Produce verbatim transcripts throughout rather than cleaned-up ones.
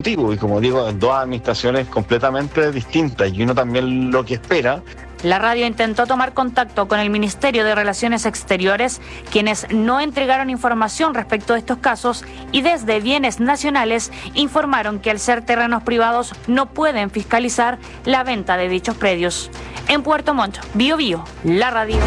ejecutivo y, como digo, en dos administraciones completamente distintas, y uno también lo que espera. La radio intentó tomar contacto con el Ministerio de Relaciones Exteriores, quienes no entregaron información respecto de estos casos, y desde Bienes Nacionales informaron que al ser terrenos privados no pueden fiscalizar la venta de dichos predios. En Puerto Montt, Bío Bío, la radio.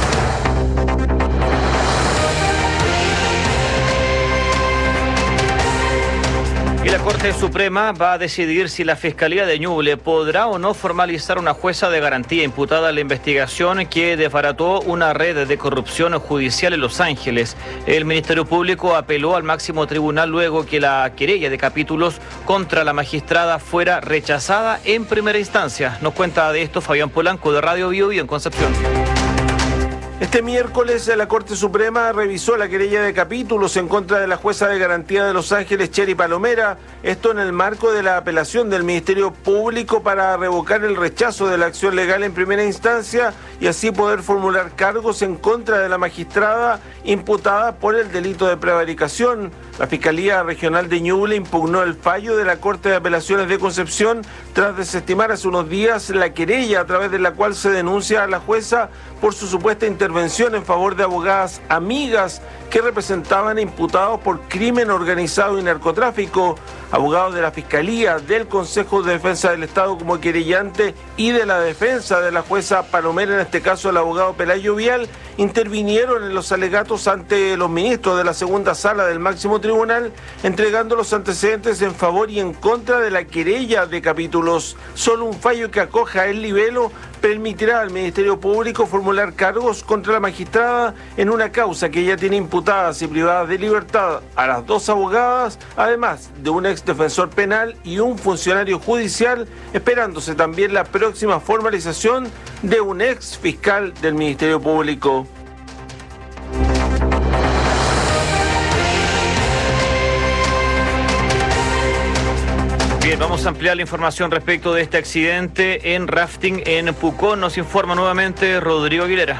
Y la Corte Suprema va a decidir si la Fiscalía de Ñuble podrá o no formalizar una jueza de garantía imputada a la investigación que desbarató una red de corrupción judicial en Los Ángeles. El Ministerio Público apeló al máximo tribunal luego que la querella de capítulos contra la magistrada fuera rechazada en primera instancia. Nos cuenta de esto Fabián Polanco de Radio Bío Bío en Concepción. Este miércoles la Corte Suprema revisó la querella de capítulos en contra de la jueza de garantía de Los Ángeles, Cheri Palomera, esto en el marco de la apelación del Ministerio Público para revocar el rechazo de la acción legal en primera instancia y así poder formular cargos en contra de la magistrada imputada por el delito de prevaricación. La Fiscalía Regional de Ñuble impugnó el fallo de la Corte de Apelaciones de Concepción tras desestimar hace unos días la querella a través de la cual se denuncia a la jueza por su supuesta intervención en favor de abogadas amigas que representaban imputados por crimen organizado y narcotráfico. Abogados de la Fiscalía, del Consejo de Defensa del Estado como querellante y de la defensa de la jueza Palomera, en este caso el abogado Pelayo Vial, intervinieron en los alegatos ante los ministros de la segunda sala del máximo tribunal, entregando los antecedentes en favor y en contra de la querella de capítulos. Solo un fallo que acoja el libelo permitirá al Ministerio Público formular cargos contra la magistrada en una causa que ya tiene imputadas y privadas de libertad a las dos abogadas, además de un ex defensor penal y un funcionario judicial, esperándose también la próxima formalización de un ex fiscal del Ministerio Público. Bien, vamos a ampliar la información respecto de este accidente en rafting en Pucón. Nos informa nuevamente Rodrigo Aguilera.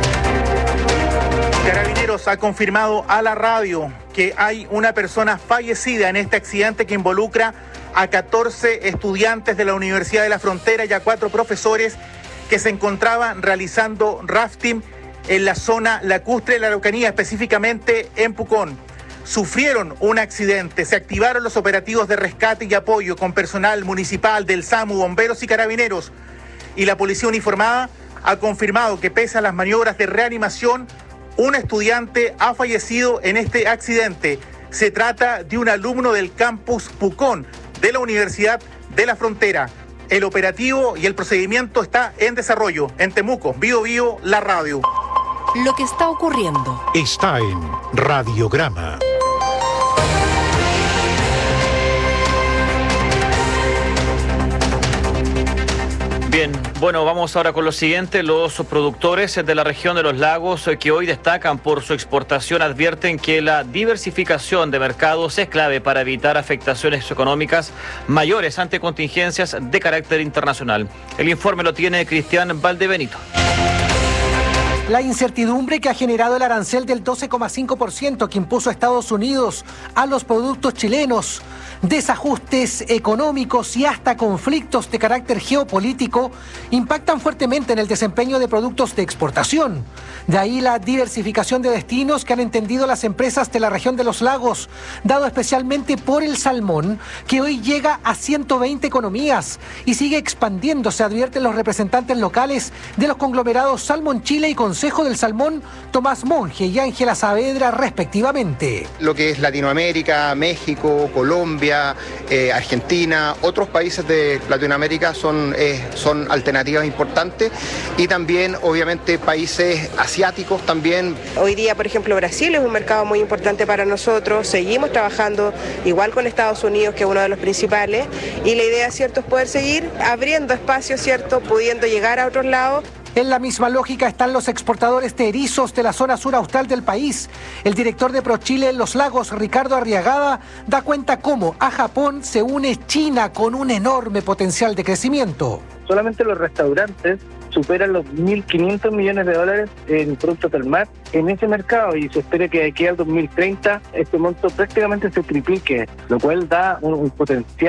Carabineros ha confirmado a la radio que hay una persona fallecida en este accidente que involucra a catorce estudiantes de la Universidad de la Frontera y a cuatro profesores que se encontraban realizando rafting en la zona lacustre de la Araucanía, específicamente en Pucón. Sufrieron un accidente, se activaron los operativos de rescate y apoyo con personal municipal del SAMU, bomberos y carabineros, y la policía uniformada ha confirmado que pese a las maniobras de reanimación, un estudiante ha fallecido en este accidente. Se trata de un alumno del campus Pucón de la Universidad de la Frontera. El operativo y el procedimiento está en desarrollo. En Temuco, Bío Bío, la radio. Lo que está ocurriendo está en Radiograma. Bien, bueno, vamos ahora con lo siguiente. Los productores de la región de los lagos que hoy destacan por su exportación advierten que la diversificación de mercados es clave para evitar afectaciones económicas mayores ante contingencias de carácter internacional. El informe lo tiene Cristian Valdebenito. La incertidumbre que ha generado el arancel del doce coma cinco por ciento que impuso Estados Unidos a los productos chilenos, desajustes económicos y hasta conflictos de carácter geopolítico impactan fuertemente en el desempeño de productos de exportación. De ahí la diversificación de destinos que han entendido las empresas de la región de los lagos, dado especialmente por el salmón, que hoy llega a ciento veinte economías y sigue expandiéndose, advierten los representantes locales de los conglomerados Salmón Chile y Consejo del Salmón, Tomás Monge y Ángela Saavedra, respectivamente. Lo que es Latinoamérica, México, Colombia, eh, Argentina, otros países de Latinoamérica son, eh, son alternativas importantes, y también obviamente países asiáticos también. Hoy día, por ejemplo, Brasil es un mercado muy importante para nosotros. Seguimos trabajando igual con Estados Unidos, que es uno de los principales, y la idea, cierto, es poder seguir abriendo espacios, cierto, pudiendo llegar a otros lados. En la misma lógica están los exportadores de erizos de la zona sur austral del país. El director de ProChile en los lagos, Ricardo Arriagada, da cuenta cómo a Japón se une China con un enorme potencial de crecimiento. Solamente los restaurantes superan los mil quinientos millones de dólares en productos del mar en ese mercado, y se espera que de aquí al dos mil treinta este monto prácticamente se triplique, lo cual da un, un potencial